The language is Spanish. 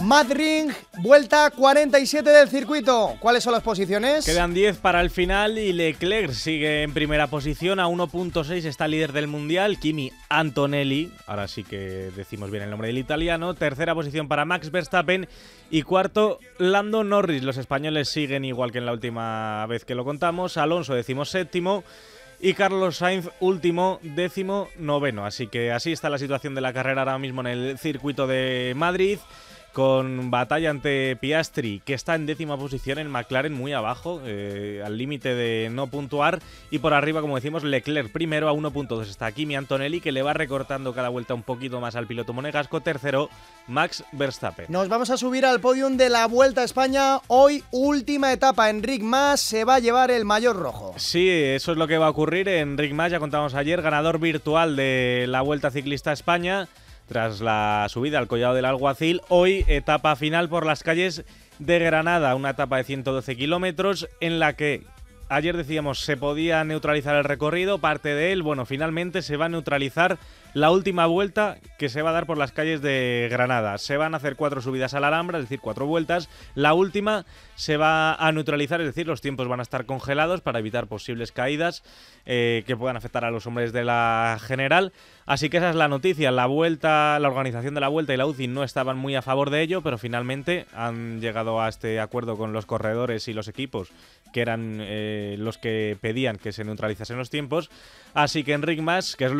Madrid, vuelta 47 del circuito. ¿Cuáles son las posiciones? Quedan 10 para el final y Leclerc sigue en primera posición. A 1.6 está líder del Mundial. Kimi Antonelli, ahora sí que decimos bien el nombre del italiano. Tercera posición para Max Verstappen. Y cuarto, Lando Norris. Los españoles siguen igual que en la última vez que lo contamos. Alonso, 17º. Y Carlos Sainz, último, 19º. Así que así está la situación de la carrera ahora mismo en el circuito de Madrid, con batalla ante Piastri, que está en 10ª posición, en McLaren muy abajo, al límite de no puntuar, y por arriba, como decimos, Leclerc primero a 1.2 está Kimi Antonelli, que le va recortando cada vuelta un poquito más al piloto monegasco. Tercero, Max Verstappen. Nos vamos a subir al podium de la Vuelta a España. Hoy, última etapa. Enric Mas se va a llevar el maillot rojo. Sí, eso es lo que va a ocurrir. Enric Mas, ya contábamos ayer, ganador virtual de la Vuelta Ciclista a España, tras la subida al Collado del Alguacil. Hoy, etapa final por las calles de Granada, una etapa de 112 kilómetros en la que ayer decíamos se podía neutralizar el recorrido, parte de él. Bueno, finalmente se va a neutralizar la última vuelta, que se va a dar por las calles de Granada. Se van a hacer 4 subidas a la Alhambra, es decir, 4 vueltas. La última se va a neutralizar, es decir, los tiempos van a estar congelados para evitar posibles caídas que puedan afectar a los hombres de la general. Así que esa es la noticia. La organización de la Vuelta y la UCI no estaban muy a favor de ello, pero finalmente han llegado a este acuerdo con los corredores y los equipos, que eran los que pedían que se neutralizasen los tiempos. Así que Enric Mas, que es